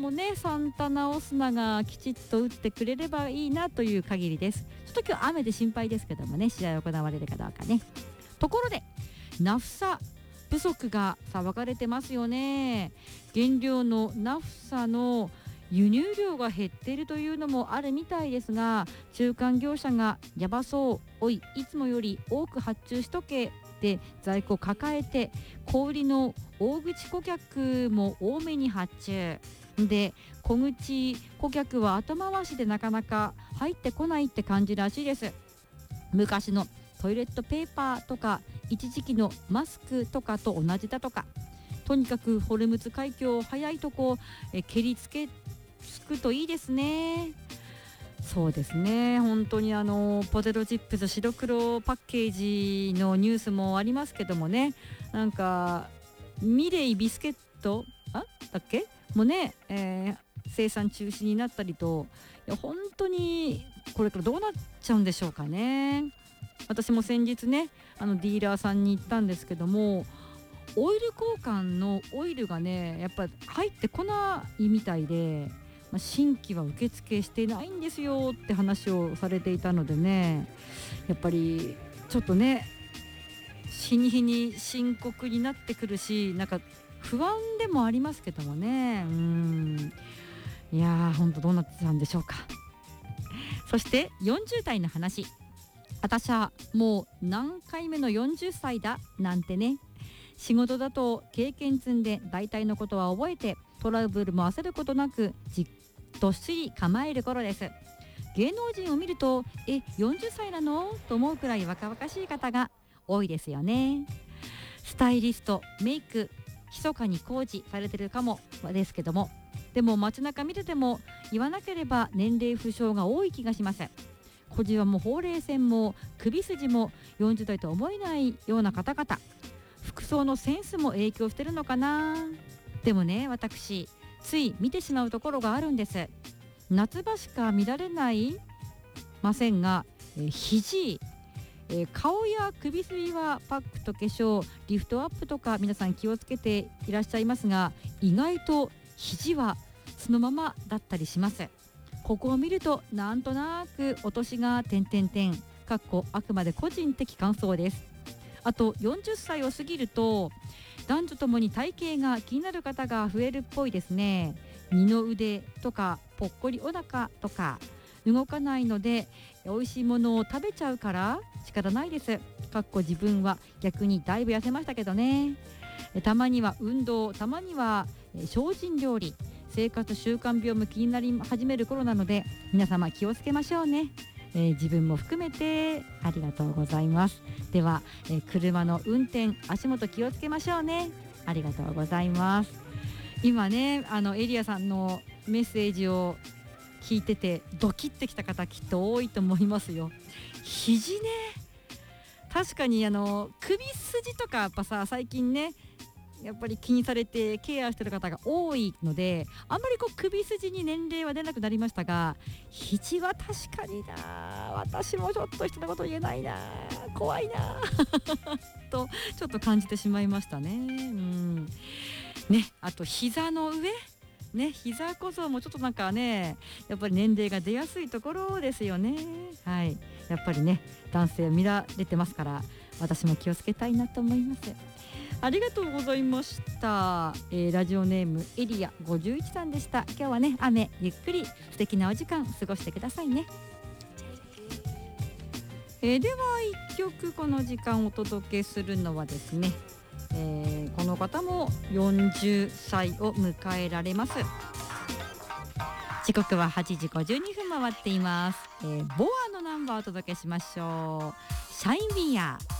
もねサンタナオスナがきちっと打ってくれればいいなという限りです。ちょっと今日雨で心配ですけどもね、試合行われるかどうかね。ところでナフサ不足が騒がれてますよね。原料のナフサの輸入量が減っているというのもあるみたいですが、中間業者がやばそう、おいいつもより多く発注しとけで在庫抱えて、小売りの大口顧客も多めに発注で、小口顧客は後回しでなかなか入ってこないって感じらしいです。昔のトイレットペーパーとか一時期のマスクとかと同じだとか、とにかくホルムズ海峡早いとこ蹴りつくといいですね。そうですね、本当にポテトチップス白黒パッケージのニュースもありますけどもね、なんかミレイビスケットだっけもね、生産中止になったりと、いや本当にこれからどうなっちゃうんでしょうかね。私も先日ねディーラーさんに行ったんですけども、オイル交換のオイルがねやっぱ入ってこないみたいで、新規は受付してないんですよって話をされていたのでね、やっぱりちょっとね日に日に深刻になってくるし、なんか不安でもありますけどもね。いやー本当どうなってたんでしょうか。そして40代の話、私はもう何回目の40歳だなんてね、仕事だと経験積んで大体のことは覚えて、トラブルも焦ることなくじっとっしり構える頃です。芸能人を見ると40歳なのと思うくらい若々しい方が多いですよね。スタイリスト、メイク密かに工事されてるかもですけども、でも街中見てても言わなければ年齢不詳が多い気がします。小じわもほうれい線も首筋も40代と思えないような方々、服装のセンスも影響してるのかな。でもね、私つい見てしまうところがあるんです。夏場しか見られないませんが、肘、顔や首筋はパックと化粧リフトアップとか皆さん気をつけていらっしゃいますが、意外と肘はそのままだったりします。ここを見るとなんとなくお年が点々点かっこあくまで個人的感想です。あと40歳を過ぎると男女ともに体型が気になる方が増えるっぽいですね。二の腕とかぽっこりお腹とか、動かないので美味しいものを食べちゃうから仕方ないです。かっこ自分は逆にだいぶ痩せましたけどね。たまには運動、たまには精進料理、生活習慣病も気になり始める頃なので皆様気をつけましょうね。自分も含めてありがとうございます。では、車の運転足元気をつけましょうね。ありがとうございます。今ねエリアさんのメッセージを聞いててドキッてきた方きっと多いと思いますよ。肘ね、確かに首筋とかやっぱさ最近ねやっぱり気にされてケアしてる方が多いので、あんまり首筋に年齢は出なくなりましたが、肘は確かにな、私もちょっと人のこと言えないな、怖いなとちょっと感じてしまいましたね。ね、あと膝の上ね、膝こそもちょっとなんかねやっぱり年齢が出やすいところですよね。はい、やっぱりね男性見られてますから私も気をつけたいなと思います。ありがとうございました。ラジオネームエリア51さんでした。今日はね雨ゆっくり素敵なお時間過ごしてくださいね。では1曲この時間お届けするのはですね、この方も40歳を迎えられます。時刻は8時52分回っています。ボアのナンバーをお届けしましょう。シャインビア。